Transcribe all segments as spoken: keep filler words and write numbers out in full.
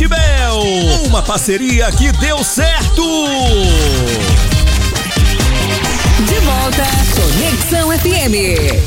Fortebel, uma parceria que deu certo. De volta, Conexão F M.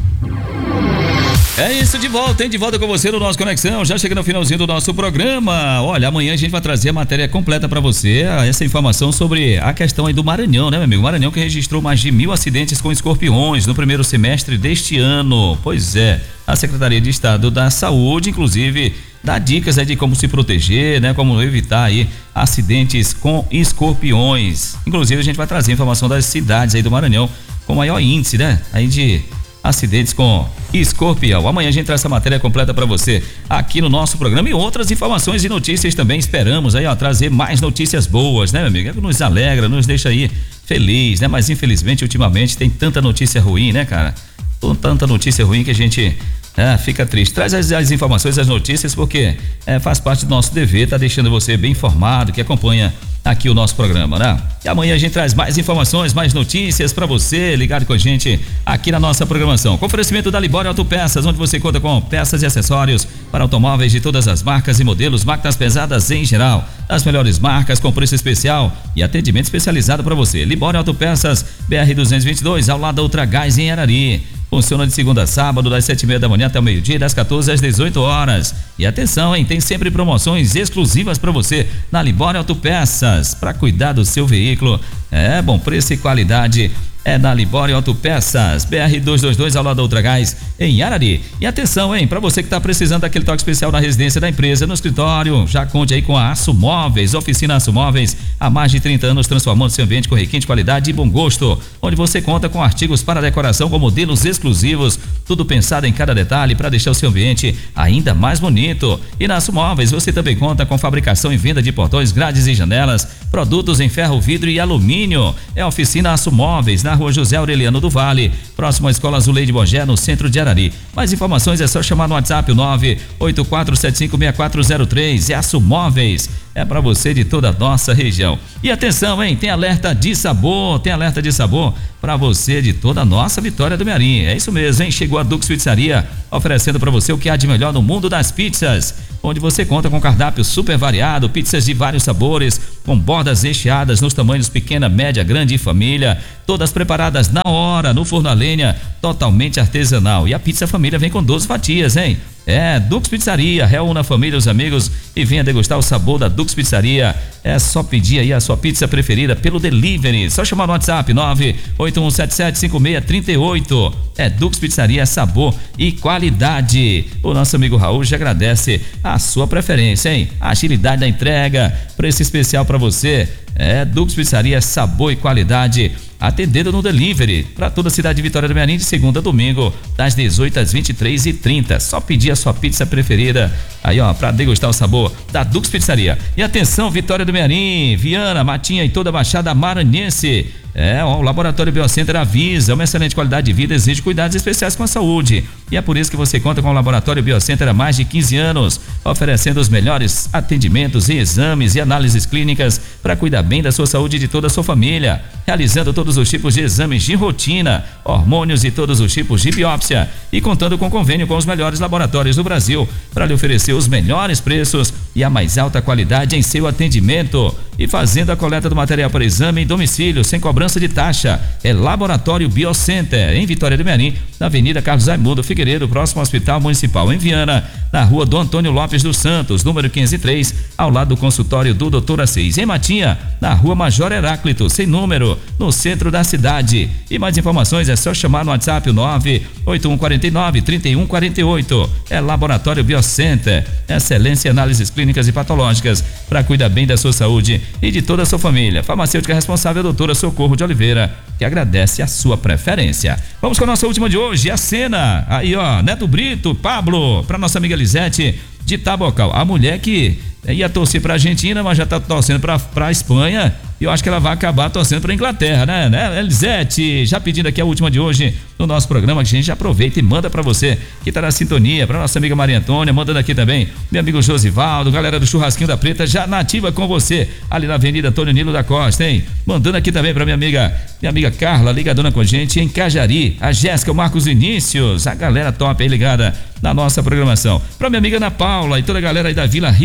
É isso, de volta, hein? De volta com você no nosso Conexão, já chegando no finalzinho do nosso programa. Olha, amanhã a gente vai trazer a matéria completa para você, essa informação sobre a questão aí do Maranhão, né, meu amigo? Maranhão que registrou mais de mil acidentes com escorpiões no primeiro semestre deste ano. Pois é, a Secretaria de Estado da Saúde, inclusive, dá dicas aí de como se proteger, né? Como evitar aí acidentes com escorpiões. Inclusive, a gente vai trazer informação das cidades aí do Maranhão com maior índice, né? Aí de acidentes com escorpião. Amanhã a gente traz essa matéria completa para você aqui no nosso programa e outras informações e notícias também. Esperamos aí, ó, trazer mais notícias boas, né, meu amigo? É que nos alegra, nos deixa aí feliz, né? Mas infelizmente, ultimamente, tem tanta notícia ruim, né, cara? Tanta notícia ruim que a gente é, fica triste. Traz as, as informações, as notícias, porque é, faz parte do nosso dever, tá deixando você bem informado, que acompanha aqui o nosso programa, né? E amanhã a gente traz mais informações, mais notícias para você ligado com a gente aqui na nossa programação. Com oferecimento da Libório Autopeças, onde você conta com peças e acessórios para automóveis de todas as marcas e modelos, máquinas pesadas em geral, as melhores marcas com preço especial e atendimento especializado para você. Libório Autopeças, B R duzentos e vinte e dois, ao lado da Ultragás em Arari. Funciona de segunda a sábado, das sete e meia da manhã até o meio-dia, das quatorze às dezoito horas. E atenção, hein? Tem sempre promoções exclusivas para você na Libório Autopeças, para cuidar do seu veículo. É bom preço e qualidade. É na Libório Autopeças, B R duzentos e vinte e dois, ao lado da Ultragás, em Arari. E atenção, hein, para você que está precisando daquele toque especial na residência da empresa, no escritório, já conte aí com a Aço Móveis, oficina Aço Móveis, há mais de trinta anos transformando seu ambiente com requinte, qualidade e bom gosto, onde você conta com artigos para decoração com modelos exclusivos, tudo pensado em cada detalhe para deixar o seu ambiente ainda mais bonito. E na Aço Móveis você também conta com fabricação e venda de portões, grades e janelas, produtos em ferro, vidro e alumínio. É a oficina Aço Móveis, na Rua José Aureliano do Vale, próximo à Escola Zuleide Bogé, no centro de Arari. Mais informações é só chamar no WhatsApp o nove oito quatro sete cinco seis quatro zero três. É Aço Móveis, é para você de toda a nossa região. E atenção, hein, tem alerta de sabor, tem alerta de sabor para você de toda a nossa Vitória do Mearim. É isso mesmo, hein? Chegou a Dux Pizzaria, oferecendo para você o que há de melhor no mundo das pizzas, onde você conta com cardápio super variado, pizzas de vários sabores, com bordas recheadas nos tamanhos pequena, média, grande e família, todas preparadas na hora, no forno a lenha, totalmente artesanal. E a pizza família vem com doze fatias, hein? É, Dux Pizzaria, reúna a família, os amigos e venha degustar o sabor da Dux Pizzaria. É só pedir aí a sua pizza preferida pelo delivery, só chamar no WhatsApp nove oito um sete sete cinco seis três oito. É Dux Pizzaria, sabor e qualidade. O nosso amigo Raul já agradece a sua preferência, hein? A agilidade da entrega, preço especial para você. É Dux Pizzaria, sabor e qualidade, atendendo no delivery para toda a cidade de Vitória do Mearim, de segunda a domingo, das dezoito às vinte e três e trinta. Só pedir a sua pizza preferida aí, ó, para degustar o sabor da Dux Pizzaria. E atenção, Vitória do Mearim, Viana, Matinha e toda a Baixada Maranhense. É, ó, o Laboratório Biocenter avisa, uma excelente qualidade de vida exige cuidados especiais com a saúde. E é por isso que você conta com o Laboratório Biocenter há mais de quinze anos, oferecendo os melhores atendimentos e exames e análises clínicas para cuidar bem da sua saúde e de toda a sua família, realizando todos os tipos de exames de rotina, hormônios e todos os tipos de biópsia, e contando com convênio com os melhores laboratórios do Brasil para lhe oferecer os melhores preços e a mais alta qualidade em seu atendimento, e fazendo a coleta do material para exame em domicílio sem cobrança de taxa. É Laboratório Biocenter, em Vitória do Mearim, na Avenida Carlos Raimundo Figueiredo, próximo ao Hospital Municipal. Em Viana, na Rua Dom Antônio Lopes dos Santos, número quinhentos e três, ao lado do consultório do doutor Assis. Em Matinha, na Rua Major Heráclito, sem número, no centro da cidade. E mais informações é só chamar no WhatsApp o nove oito um quatro nove três um quatro oito. É Laboratório Biocenter, excelência em análises clínicas e patológicas para cuidar bem da sua saúde e de toda a sua família. Farmacêutica responsável, a doutora Socorro de Oliveira, que agradece a sua preferência. Vamos com a nossa última de hoje, a cena. Aí, ó, Neto Brito, Pablo, para nossa amiga Lisete de Tabocal, a mulher que ia torcer pra Argentina, mas já tá torcendo pra, pra Espanha, e eu acho que ela vai acabar torcendo pra Inglaterra, né, né, Elisete? Já pedindo aqui a última de hoje no nosso programa, que a gente aproveita e manda pra você que tá na sintonia, pra nossa amiga Maria Antônia, mandando aqui também, meu amigo Josivaldo, galera do Churrasquinho da Preta, já nativa com você, ali na Avenida Antônio Nilo da Costa, hein? Mandando aqui também pra minha amiga, minha amiga Carla, ligadona com a gente em Cajari, a Jéssica, o Marcos Vinícius, a galera top aí ligada na nossa programação. Pra minha amiga Ana Paula e toda a galera aí da Vila Riachão,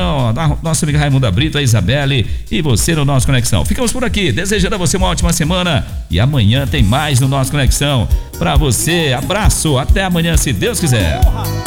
Conexão, a nossa amiga Raimunda Brito, a Isabelle e você no nosso Conexão. Ficamos por aqui, desejando a você uma ótima semana e amanhã tem mais no nosso Conexão. Pra você, abraço, até amanhã, se Deus quiser.